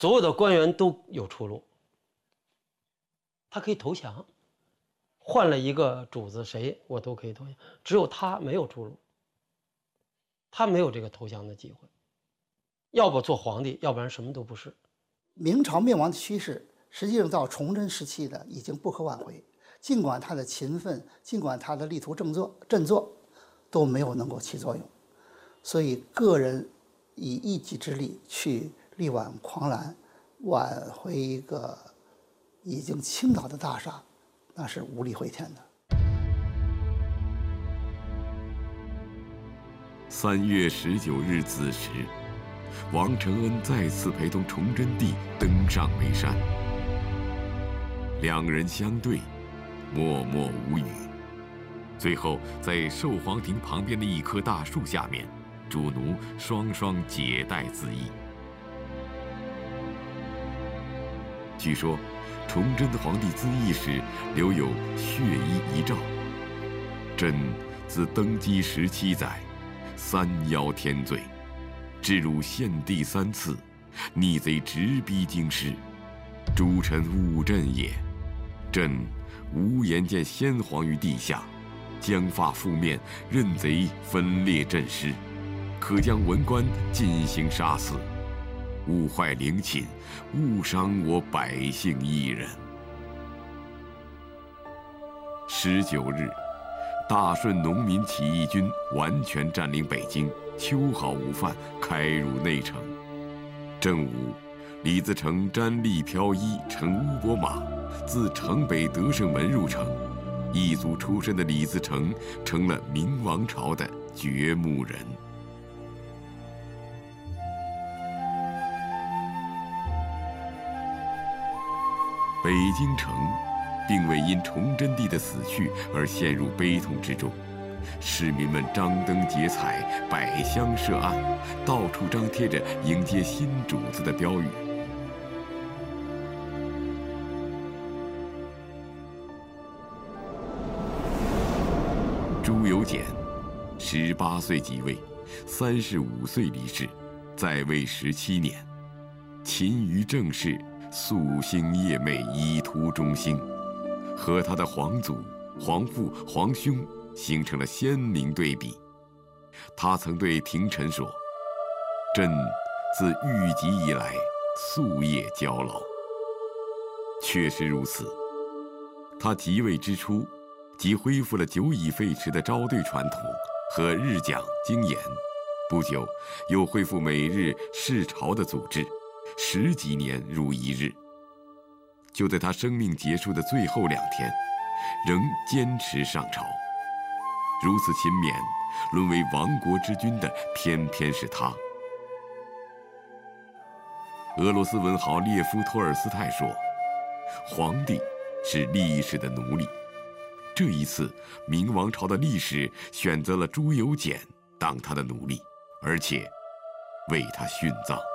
所有的官员都有出路，他可以投降，换了一个主子谁我都可以投降，只有他没有出路，他没有这个投降的机会，要不做皇帝，要不然什么都不是。 明朝灭亡的趋势，实际上到崇祯时期的已经不可挽回。尽管他的勤奋，尽管他的力图振作，都没有能够起作用。所以，个人以一己之力去力挽狂澜，挽回一个已经倾倒的大厦，那是无力回天的。 3月19日子时，王承恩再次陪同崇祯帝登上煤山，两人相对，默默无语。最后，在寿皇亭旁边的一棵大树下面，主奴双双解带自缢。据说，崇祯的皇帝自缢时留有血衣遗诏：“朕自登基17载，3夭天罪，至辱献帝3次，逆贼直逼京师，诸臣误朕也。朕无颜见先皇于地下，将发覆面，任贼分裂朕师，可将文官进行杀死，勿坏陵寝，勿伤我百姓一人。”19日，大顺农民起义军完全占领北京，秋毫无犯，开入内城。正午，李自成瞻历飘衣，乘乌骠马，自城北德胜门入城。异族出身的李自成成了明王朝的掘墓人。北京城并未因崇祯帝的死去而陷入悲痛之中，市民们张灯结彩，摆香设案，到处张贴着迎接新主子的标语。朱由检18岁即位，35岁离世，在位17年，勤于政事，夙兴夜寐，以图中兴，和他的皇祖、皇父、皇兄形成了鲜明对比。他曾对廷臣说：“朕自御疾以来，夙夜交劳。”确实如此。他即位之初，即恢复了久已废弛的招对传统和日讲经研，不久又恢复每日视朝的组织，10几年如一日。就在他生命结束的最后2天，仍坚持上朝。如此勤勉，沦为亡国之君的偏偏是他。俄罗斯文豪列夫·托尔斯泰说：“皇帝是历史的奴隶。”这一次，明王朝的历史选择了朱由检当他的奴隶，而且为他殉葬。